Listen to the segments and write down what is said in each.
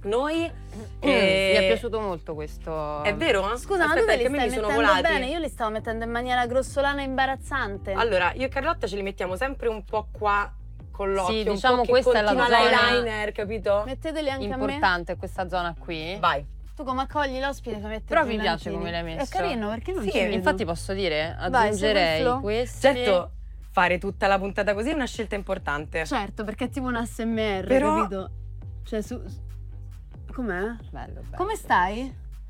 Noi Mi è piaciuto molto questo. È vero? Scusa, ma tu te li stai mettendo bene? Io li stavo mettendo in maniera grossolana e imbarazzante. Allora, io e Carlotta ce li mettiamo sempre un po' qua con l'occhio. Sì, diciamo che questa è la continua zona l'eyeliner, capito? Metteteli anche importante questa zona qui. Vai. Tu come accogli l'ospite fai mettere Però mi piace come l'hai messo. È carino, perché non ci vedo? Infatti posso dire, Vai, aggiungerei segue il flow. questi. Certo, fare tutta la puntata così è una scelta importante. Certo, perché è tipo un ASMR, Però- capito? Cioè, com'è? Bello. Come stai?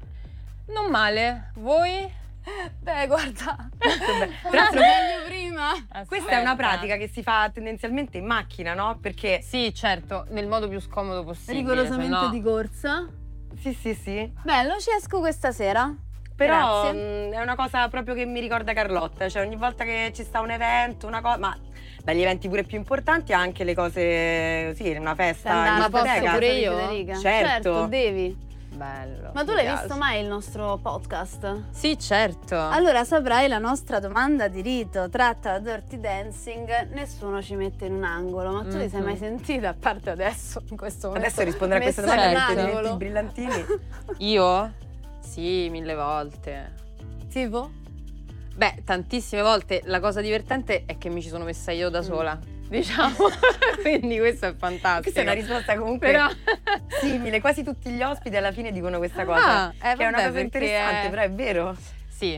Non male. Voi? Beh, guarda. Però Meglio prima. questa è una pratica che si fa tendenzialmente in macchina, no? Perché Sì, certo, nel modo più scomodo possibile. Rigorosamente sennò- di corsa. sì. Bello, ci esco questa sera. Però Grazie. è una cosa proprio che mi ricorda Carlotta, cioè ogni volta che ci sta un evento, una cosa, ma gli eventi pure più importanti, anche le cose, sì, una festa in Ma posso discoteca. pure io? Certo. Certo, devi. Bello. Ma tu mi l'hai piace. visto mai il nostro podcast? Sì, certo. Allora saprai la nostra domanda di rito tratta da Dirty Dancing, nessuno ci mette in un angolo, ma tu ti sei mai sentita, a parte adesso, in questo momento? Adesso rispondere a questa messa domanda in con i angolo? denti brillantini. Io? Sì, 1000 volte. Tipo? Beh, tantissime volte. La cosa divertente è che mi ci sono messa io da sola, diciamo. Quindi questo è fantastico. Questa è una risposta comunque Però simile, quasi tutti gli ospiti alla fine dicono questa cosa. Che è una vabbè, cosa perché interessante, però è vero. Sì.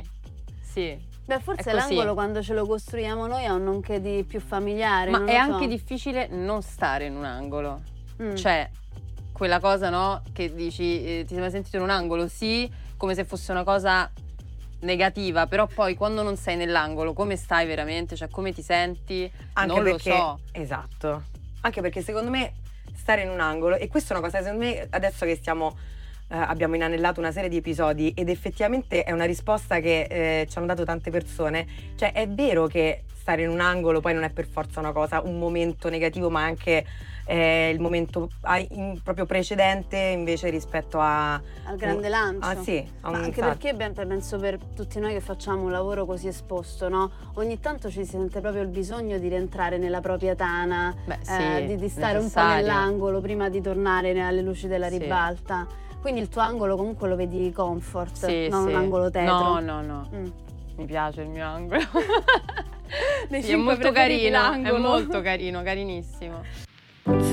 Beh, forse È così. l'angolo quando ce lo costruiamo noi ha un nonché di più familiare. Ma non è lo anche so. difficile non stare in un angolo. Mm. Cioè, quella cosa, no? Che dici, ti sei mai sentito in un angolo? Sì, come se fosse una cosa negativa, però poi quando non sei nell'angolo, come stai veramente? Cioè, come ti senti? Anche non perché, lo so. Esatto. Anche perché secondo me stare in un angolo, e questa è una cosa, secondo me, adesso che abbiamo inanellato una serie di episodi ed effettivamente è una risposta che ci hanno dato tante persone, cioè è vero che stare in un angolo poi non è per forza una cosa, un momento negativo, ma anche il momento proprio precedente invece rispetto al grande lancio. Ah sì, a un Anche sacco. perché penso per tutti noi che facciamo un lavoro così esposto, no? Ogni tanto ci si sente proprio il bisogno di rientrare nella propria tana, Beh, sì, di stare un po' necessario. nell'angolo prima di tornare alle luci della Sì. ribalta. Quindi il tuo angolo comunque lo vedi comfort, Sì, non sì. un angolo tetro. No. Mm. Mi piace il mio angolo. Dei Sì, è cinque molto preferiti carino, è l'angolo. molto carino, carinissimo.